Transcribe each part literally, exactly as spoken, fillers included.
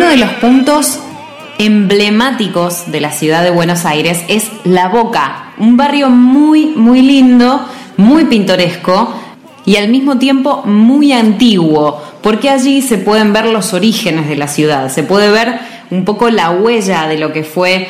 uno de los puntos emblemáticos de la ciudad de Buenos Aires es La Boca, un barrio muy, muy lindo, muy pintoresco y al mismo tiempo muy antiguo, porque allí se pueden ver los orígenes de la ciudad, se puede ver un poco la huella de lo que fue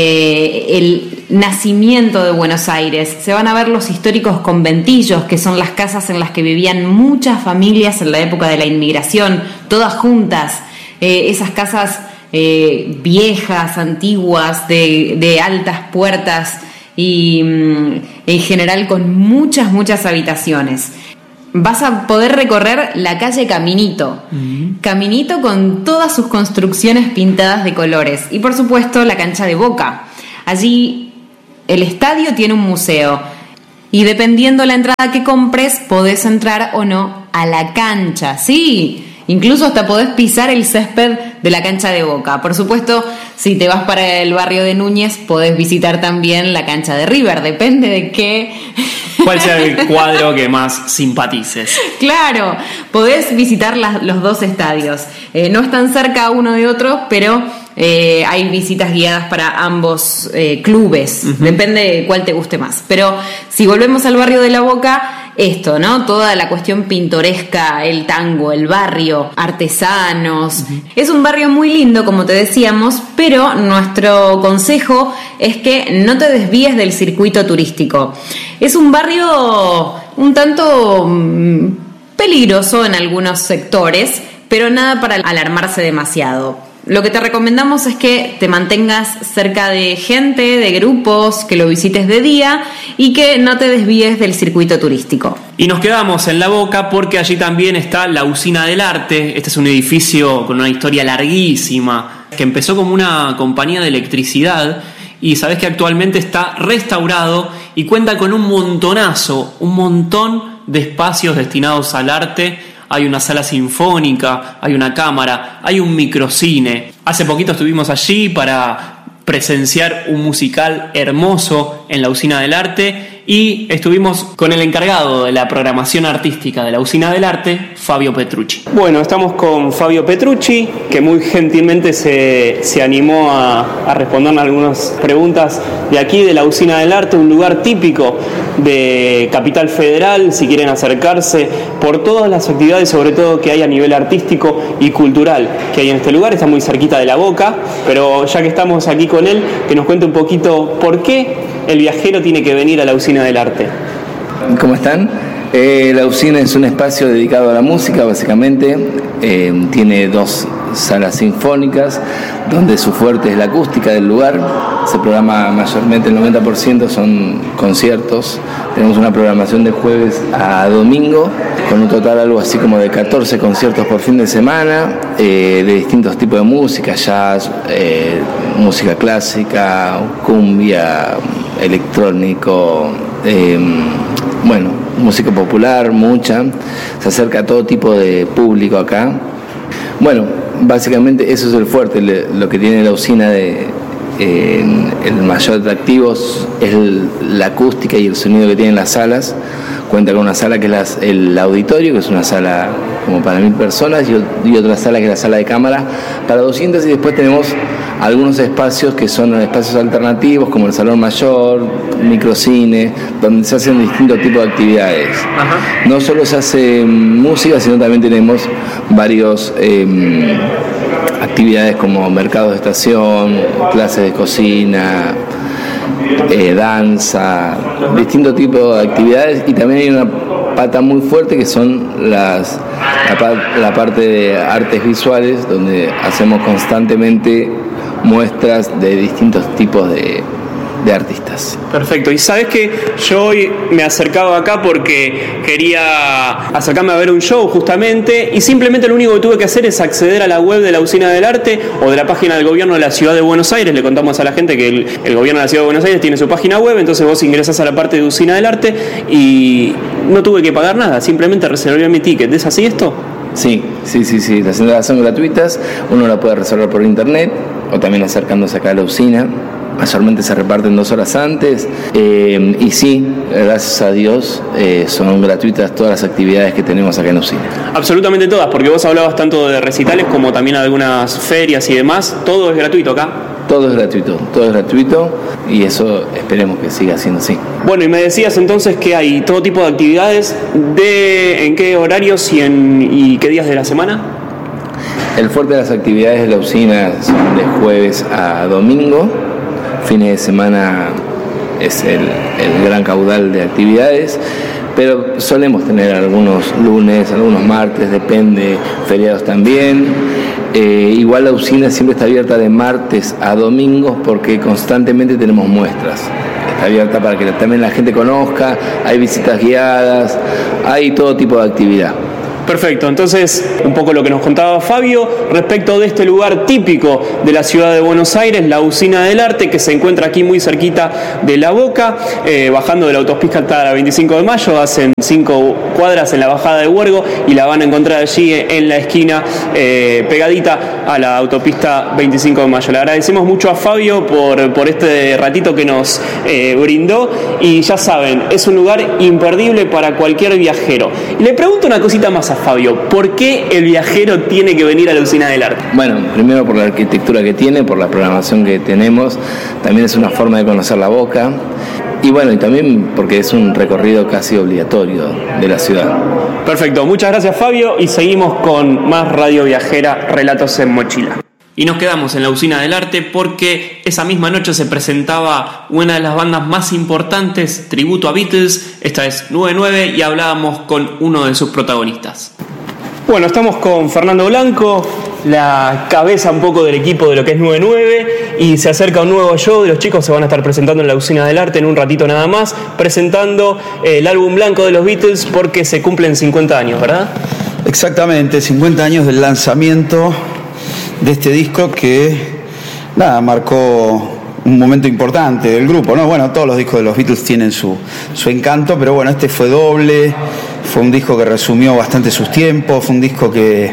eh, el nacimiento de Buenos Aires. Se van a ver los históricos conventillos, que son las casas en las que vivían muchas familias en la época de la inmigración, todas juntas, eh, esas casas eh, viejas, antiguas, de, de altas puertas y mm, en general con muchas, muchas habitaciones. Vas a poder recorrer la calle Caminito. Uh-huh. Caminito con todas sus construcciones pintadas de colores. Y por supuesto la cancha de Boca. Allí el estadio tiene un museo. Y dependiendo la entrada que compres, podés entrar o no a la cancha. Sí, incluso hasta podés pisar el césped de la cancha de Boca. Por supuesto, si te vas para el barrio de Núñez, podés visitar también la cancha de River. Depende de qué... ¿Cuál sea el cuadro que más simpatices? Claro, podés visitar las, los dos estadios. Eh, no están cerca uno de otro, pero eh, hay visitas guiadas para ambos eh, clubes. Uh-huh. Depende de cuál te guste más. Pero si volvemos al barrio de La Boca, esto, ¿no? Toda la cuestión pintoresca, el tango, el barrio, artesanos. Uh-huh. Es un barrio muy lindo, como te decíamos, pero nuestro consejo es que no te desvíes del circuito turístico. Es un barrio un tanto mmm, peligroso en algunos sectores, pero nada para alarmarse demasiado. Lo que te recomendamos es que te mantengas cerca de gente, de grupos, que lo visites de día y que no te desvíes del circuito turístico. Y nos quedamos en La Boca porque allí también está la Usina del Arte. Este es un edificio con una historia larguísima que empezó como una compañía de electricidad y sabés que actualmente está restaurado y cuenta con un montonazo, un montón de espacios destinados al arte. Hay una sala sinfónica, hay una cámara, hay un microcine. Hace poquito estuvimos allí para presenciar un musical hermoso en la Usina del Arte y estuvimos con el encargado de la programación artística de la Usina del Arte, Fabio Petrucci. Bueno, estamos con Fabio Petrucci, que muy gentilmente se, se animó a, a responder algunas preguntas de aquí, de la Usina del Arte, un lugar típico de Capital Federal, si quieren acercarse, por todas las actividades, sobre todo que hay a nivel artístico y cultural que hay en este lugar. Está muy cerquita de La Boca, pero ya que estamos aquí con él, que nos cuente un poquito por qué el viajero tiene que venir a la Usina del Arte. ¿Cómo están? Eh, la Usina es un espacio dedicado a la música, básicamente. Eh, tiene dos salas sinfónicas, donde su fuerte es la acústica del lugar. Se programa mayormente, el noventa por ciento son conciertos. Tenemos una programación de jueves a domingo, con un total algo así como de catorce conciertos por fin de semana, eh, de distintos tipos de música, jazz, eh, música clásica, cumbia, electrónico, eh, bueno, música popular, mucha. Se acerca a todo tipo de público acá. Bueno, básicamente eso es el fuerte, lo que tiene la Usina de eh, el mayor atractivo es el, la acústica y el sonido que tienen las salas. Cuenta con una sala que es la, el auditorio, que es una sala como para mil personas, y, y otra sala que es la sala de cámara para doscientas, y después tenemos algunos espacios que son espacios alternativos, como el Salón Mayor, microcine, donde se hacen distintos tipos de actividades. Ajá. No solo se hace música, sino también tenemos varios eh, actividades como mercados de estación, clases de cocina, eh, danza, distintos tipos de actividades, y también hay una pata muy fuerte que son las la, la parte de artes visuales, donde hacemos constantemente muestras de distintos tipos de, de artistas. Perfecto. Y sabes que yo hoy me acercaba acá porque quería acercarme a ver un show justamente, y simplemente lo único que tuve que hacer es acceder a la web de la Usina del Arte o de la página del gobierno de la Ciudad de Buenos Aires. Le contamos a la gente que el, el gobierno de la Ciudad de Buenos Aires tiene su página web, entonces vos ingresás a la parte de Usina del Arte y no tuve que pagar nada, simplemente reservé mi ticket. ¿Es así esto? Sí, sí, sí, sí. Las entradas son gratuitas, uno la puede reservar por internet o también acercándose acá a la usina. mayormente se reparten dos horas antes, eh, y sí, gracias a Dios, eh, son gratuitas todas las actividades que tenemos acá en Usina. Absolutamente todas, porque vos hablabas tanto de recitales como también algunas ferias y demás, todo es gratuito acá. Todo es gratuito, todo es gratuito y eso esperemos que siga siendo así. Bueno, y me decías entonces que hay todo tipo de actividades, de ¿en qué horarios y, en, y qué días de la semana? El fuerte de las actividades de la usina son de jueves a domingo, fines de semana es el, el gran caudal de actividades, pero solemos tener algunos lunes, algunos martes, depende, feriados también. Eh, igual la usina siempre está abierta de martes a domingos porque constantemente tenemos muestras. Está abierta para que también la gente conozca, hay visitas guiadas, hay todo tipo de actividad. Perfecto, entonces un poco lo que nos contaba Fabio respecto de este lugar típico de la ciudad de Buenos Aires, la Usina del Arte, que se encuentra aquí muy cerquita de La Boca, eh, bajando de la autopista hasta la veinticinco de mayo, hacen cinco cuadras en la bajada de Huergo y la van a encontrar allí en la esquina eh, pegadita a la autopista veinticinco de mayo. Le agradecemos mucho a Fabio por, por este ratito que nos eh, brindó y ya saben, es un lugar imperdible para cualquier viajero. Y le pregunto una cosita más a Fabio, ¿por qué el viajero tiene que venir a la Usina del Arte? Bueno, primero por la arquitectura que tiene, por la programación que tenemos, también es una forma de conocer La Boca y bueno, y también porque es un recorrido casi obligatorio de la ciudad. Perfecto, muchas gracias Fabio y seguimos con más Radio Viajera, Relatos en Mochila. Y nos quedamos en la Usina del Arte porque esa misma noche se presentaba una de las bandas más importantes, tributo a Beatles, esta es nueve nueve, y hablábamos con uno de sus protagonistas. Bueno, estamos con Fernando Blanco, la cabeza un poco del equipo de lo que es nueve nueve, y se acerca un nuevo show. Los chicos se van a estar presentando en la Usina del Arte en un ratito nada más, presentando el álbum blanco de los Beatles porque se cumplen cincuenta años, ¿verdad? Exactamente, cincuenta años del lanzamiento de este disco que, nada, marcó un momento importante del grupo, ¿no? Bueno, todos los discos de los Beatles tienen su, su encanto, pero bueno, este fue doble, fue un disco que resumió bastante sus tiempos, fue un disco que,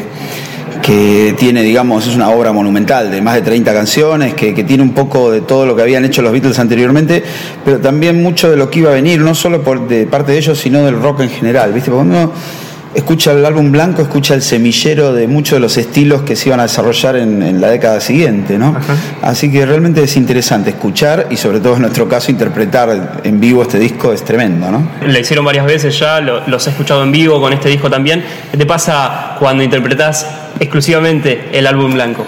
que tiene, digamos, es una obra monumental de más de treinta canciones, que, que tiene un poco de todo lo que habían hecho los Beatles anteriormente, pero también mucho de lo que iba a venir, no solo por, de parte de ellos, sino del rock en general, ¿viste? Porque uno escucha el álbum blanco, escucha el semillero de muchos de los estilos que se iban a desarrollar en, en la década siguiente, ¿no? Ajá. Así que realmente es interesante escuchar y sobre todo en nuestro caso interpretar en vivo este disco es tremendo, ¿no? Lo hicieron varias veces ya, lo, los he escuchado en vivo con este disco también. ¿Qué te pasa cuando interpretás exclusivamente el álbum blanco?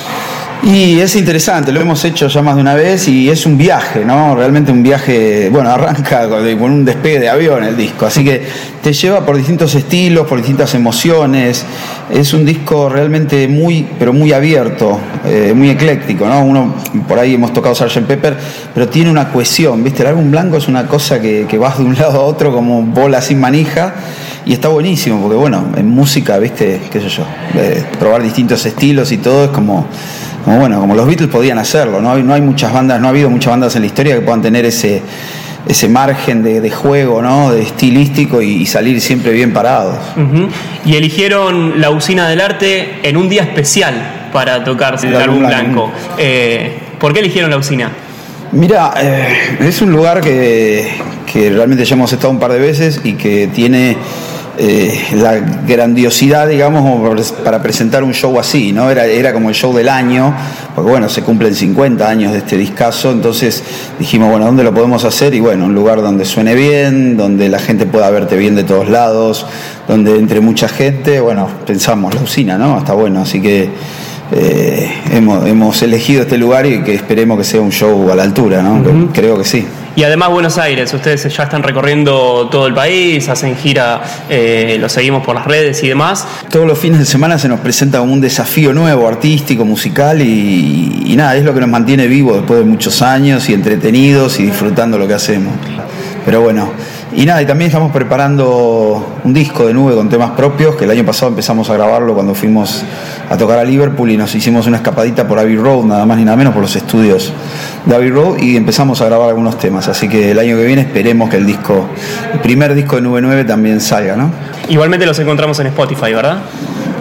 Y es interesante, lo hemos hecho ya más de una vez y es un viaje, ¿no? Realmente un viaje, bueno, arranca con un despegue de avión el disco, así que te lleva por distintos estilos, por distintas emociones. Es un disco realmente muy, pero muy abierto, eh, muy ecléctico, ¿no? Uno, por ahí hemos tocado sergeant Pepper, pero tiene una cohesión, ¿viste? El álbum blanco es una cosa que, que vas de un lado a otro como bola sin manija. Y está buenísimo, porque bueno, en música, viste, qué sé yo, eh, probar distintos estilos y todo es como, como bueno, como los Beatles podían hacerlo, ¿no? No hay muchas bandas, no ha habido muchas bandas en la historia que puedan tener ese, ese margen de, de juego, ¿no? De estilístico y, y salir siempre bien parados. Uh-huh. Y eligieron la Usina del Arte en un día especial para tocar el, el álbum blanco. blanco. Eh, ¿Por qué eligieron la Usina? Mira, eh, es un lugar que, que realmente ya hemos estado un par de veces y que tiene eh, la grandiosidad, digamos, para presentar un show así, ¿no? Era, era como el show del año, porque bueno, se cumplen cincuenta años de este discazo, entonces dijimos, bueno, ¿dónde lo podemos hacer? Y bueno, un lugar donde suene bien, donde la gente pueda verte bien de todos lados, donde entre mucha gente, bueno, pensamos la Usina, ¿no? Está bueno, así que Eh, hemos, hemos elegido este lugar y que esperemos que sea un show a la altura, ¿no? Uh-huh. Creo que sí. Y además Buenos Aires, ustedes ya están recorriendo todo el país, hacen gira, eh, lo seguimos por las redes y demás. Todos los fines de semana se nos presenta como un desafío nuevo, artístico, musical y, y nada, es lo que nos mantiene vivos después de muchos años y entretenidos y disfrutando lo que hacemos. Pero bueno, y nada, y también estamos preparando un disco de Nube con temas propios, que el año pasado empezamos a grabarlo cuando fuimos a tocar a Liverpool y nos hicimos una escapadita por Abbey Road, nada más ni nada menos, por los estudios de Abbey Road, y empezamos a grabar algunos temas, así que el año que viene esperemos que el disco, el primer disco de Nube nueve también salga, ¿no? Igualmente los encontramos en Spotify, ¿verdad?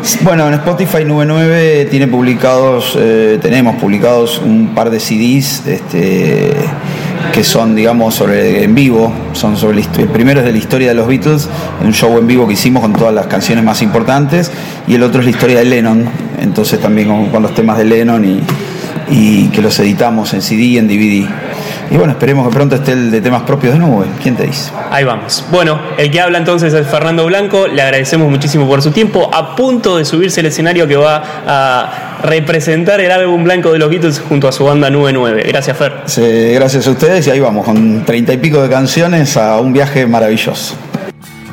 Bueno, en Spotify Nube nueve tiene publicados, eh, tenemos publicados un par de C Ds este, que son, digamos, sobre en vivo, son sobre la historia. El primero es de la historia de los Beatles, un show en vivo que hicimos con todas las canciones más importantes, y el otro es la historia de Lennon, entonces también con, con los temas de Lennon y, y que los editamos en C D y en D V D. Y bueno, esperemos que pronto esté el de temas propios de Nube. ¿Quién te dice? Ahí vamos. Bueno, el que habla entonces es Fernando Blanco. Le agradecemos muchísimo por su tiempo. A punto de subirse al escenario que va a representar el álbum blanco de los Beatles junto a su banda Nube nueve. Gracias, Fer. Sí, gracias a ustedes y ahí vamos, con treinta y pico de canciones a un viaje maravilloso.